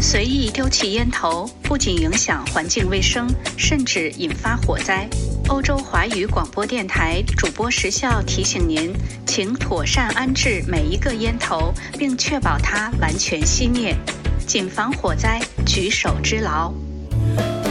随意丢弃烟头不仅影响环境卫生，甚至引发火灾。欧洲华语广播电台主播时效提醒您，请妥善安置每一个烟头，并确保它完全熄灭，谨防火灾，举手之劳。